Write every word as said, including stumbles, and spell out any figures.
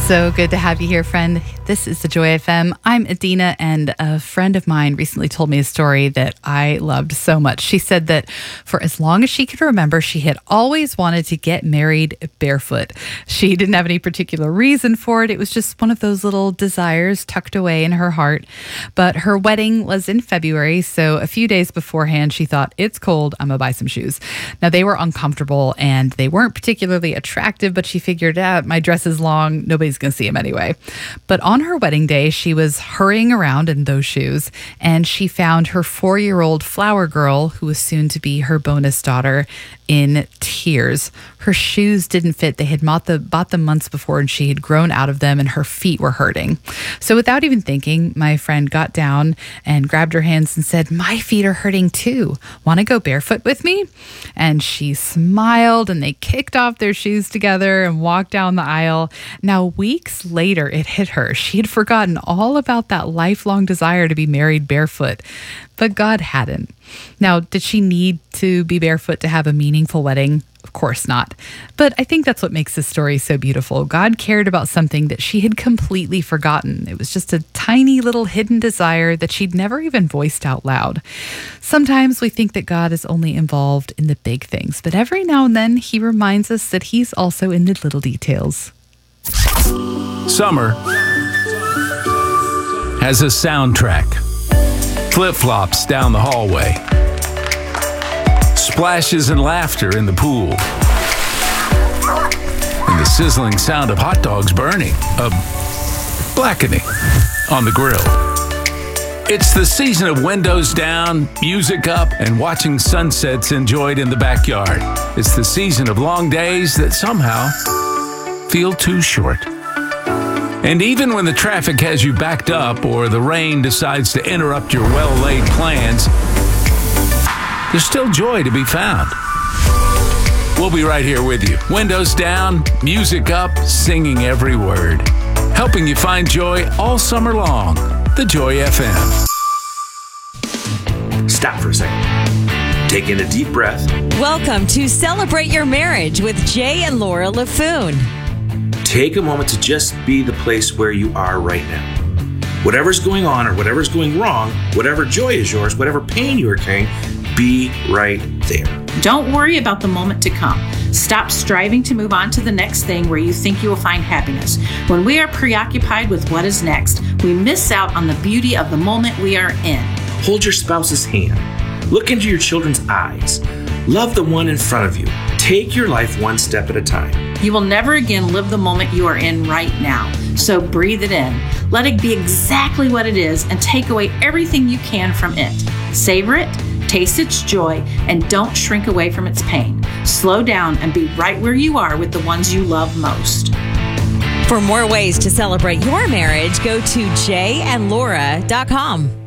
So good to have you here, friend. This is the Joy F M. I'm Adina, and a friend of mine recently told me a story that I loved so much. She said that for as long as she could remember, she had always wanted to get married barefoot. She didn't have any particular reason for it. It was just one of those little desires tucked away in her heart. But her wedding was in February, so a few days beforehand, she thought, it's cold, I'm gonna buy some shoes. Now, they were uncomfortable, and they weren't particularly attractive, but she figured out, my dress is long, nobody's gonna see them anyway. But on her wedding day, she was hurrying around in those shoes, and she found her four-year-old flower girl, who was soon to be her bonus daughter, in tears. Her shoes didn't fit. They had bought, the, bought them months before, and she had grown out of them, and her feet were hurting. So without even thinking, my friend got down and grabbed her hands and said, my feet are hurting too. Want to go barefoot with me? And she smiled, and they kicked off their shoes together and walked down the aisle. Now, weeks later, it hit her. She had forgotten all about that lifelong desire to be married barefoot, but God hadn't. Now, did she need to be barefoot to have a meaningful wedding? Of course not. But I think that's what makes this story so beautiful. God cared about something that she had completely forgotten. It was just a tiny little hidden desire that she'd never even voiced out loud. Sometimes we think that God is only involved in the big things, but every now and then he reminds us that he's also in the little details. Summer has a soundtrack. Flip-flops down the hallway. Splashes and laughter in the pool. And the sizzling sound of hot dogs burning, of blackening on the grill. It's the season of windows down, music up, and watching sunsets enjoyed in the backyard. It's the season of long days that somehow feel too short. And even when the traffic has you backed up or the rain decides to interrupt your well-laid plans, there's still joy to be found. We'll be right here with you. Windows down, music up, singing every word. Helping you find joy all summer long. The Joy F M. Stop for a second. Take in a deep breath. Welcome to Celebrate Your Marriage with Jay and Laura LaFoon. Take a moment to just be the place where you are right now. Whatever's going on or whatever's going wrong, whatever joy is yours, whatever pain you are carrying, be right there. Don't worry about the moment to come. Stop striving to move on to the next thing where you think you will find happiness. When we are preoccupied with what is next, we miss out on the beauty of the moment we are in. Hold your spouse's hand. Look into your children's eyes. Love the one in front of you. Take your life one step at a time. You will never again live the moment you are in right now. So breathe it in. Let it be exactly what it is and take away everything you can from it. Savor it, taste its joy, and don't shrink away from its pain. Slow down and be right where you are with the ones you love most. For more ways to celebrate your marriage, go to jay and laura dot com.